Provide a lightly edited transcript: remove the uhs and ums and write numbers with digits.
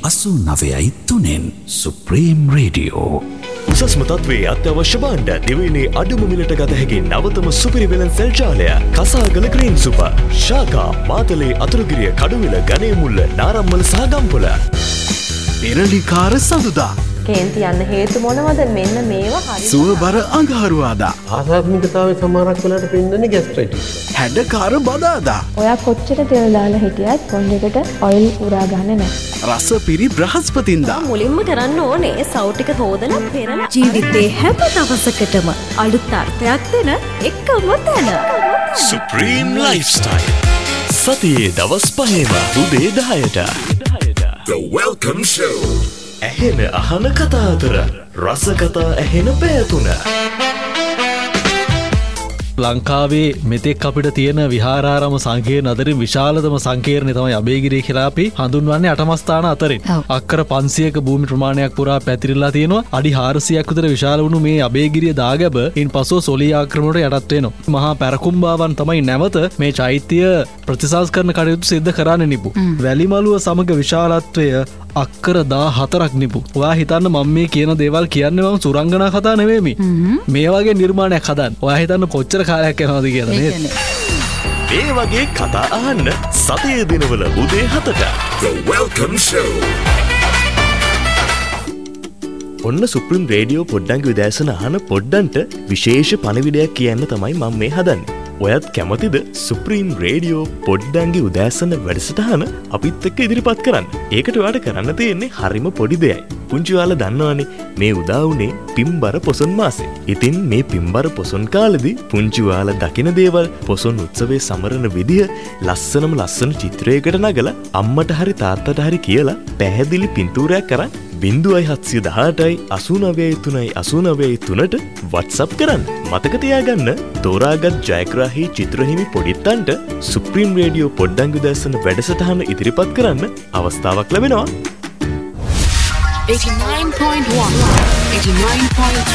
89.3 supreme radio. උසස්ම තත්ත්වයේ අත්‍යවශ්‍ය භාණ්ඩ දිවයිනේ අඩුම මිලට ගත හැකි නවතම සුපිරි වෙළඳ සෙල් ජාලය කසාගල ග්‍රීන් සුපර් ශාකා මාතලේ අතුරුගිරිය කඩුවිල ගණේමුල්ල නාරම්මල සහ ගම්පොළ. පෙරලිකාර සඳුදා කේන්ති යන්න හේතු මොනවද? මෙන්න මේවා හරි. සුවබර අඟහරුවාදා ආසාත්මිකතාවයේ සමහරක් වෙලාට පෙන්වන්නේ ગેස්ට්‍රයිටිස්. හැඩකාර බදාදා ඔයා කොච්චර තෙල් දාලා හිටියත් පොන්ඩෙකට ඔයිල් උරා ගන්න නැහැ. රස පිරි බ්‍රහස්පතින්දා මුලින්ම කරන්න ඕනේ සව් ටික හොදලා පෙරලා ජීවිතේ හැම දවසකටම අලුත් අර්ථයක් දෙන එකම තැන. Supreme lifestyle. සතියේ දවස් 5ම උදේ 10ට. The Welcome Show. ඇහෙන අහන කතා අතර රස කතා ඇහෙන පැතුන. ලංකාවේ මෙතෙක් අපිට තියෙන විහාරාරම සංකීර්ණ අතරින් විශාලතම සංකීර්ණය තමයි අබේගිරිය කියලා අපි හඳුන්වන්නේ 8ම ස්ථාන අතරින්. අක්කර 500ක භූමි ප්‍රමාණයක් පුරා පැතිරිලා තියෙනවා. අඩි 400ක් විතර විශාල වුණු මේ අබේගිරිය දාගැබ ඉන්පසුව සොලී ආක්‍රමණයට යටත් වෙනවා. මහා පැරකුම්බාවන් තමයි නැවත මේ චෛත්‍ය ප්‍රතිසංස්කරණ කටයුතු සිද්ධ කරන්න නිපු. වැලිමලුව සමග විශාලත්වය අක්කර 14ක් නිපු. ඔයා හිතන්න මම මේ කියන දේවල් කියන්නේ මම සුරංගනා කතා නෙමෙයි. මේ වගේ නිර්මාණයක් හදන්න. ඔයා හිතන්න කොච්චර කාලයක් යනවද කියලා නේද? මේ වගේ කතා අහන්න සතියේ දිනවල උදේ 7ට The Welcome Show. ඔන්න සුප්‍රීම් රේඩියෝ පොඩ්ඩන්ගේ විදර්ශන අහන පොඩ්ඩන්ට විශේෂ පණිවිඩයක් කියන්න තමයි මම මේ හදන්නේ. ඔයත් කැමතිද සුප්‍රීම් රේඩියෝ පොඩ්ඩන්ගේ උදෑසන වැඩසටහන අපිත් එක්ක ඉදිරිපත් කරන්න? ඒකට ඔයාලට කරන්න තියෙන්නේ හරිම පොඩි දෙයයි. පුංචි ඔයාලා දන්නවනේ මේ උදා වුණේ පින්බර පොසොන් මාසේ. ඉතින් මේ පින්බර පොසොන් කාලෙදී පුංචි ඔයාලා දකින දේවල් පොසොන් උත්සවයේ සමරන විදිය ලස්සන චිත්‍රයකට නගලා අම්මට හරි තාත්තට හරි කියලා පැහැදිලි පින්තූරයක් කරන් 0.718-89.89.3ට WhatsApp කරන්න. මතක තියාගන්න තෝරාගත් ජයග්‍රාහී චිත්‍රහිමි පොඩිත්තන්ට සුප්‍රීම් රේඩියෝ පොඩ්ඩන්ගේ උදෑසන වැඩසටහන ඉදිරිපත් කරන්න අවස්ථාවක් ලැබෙනවා. 89.1 89.3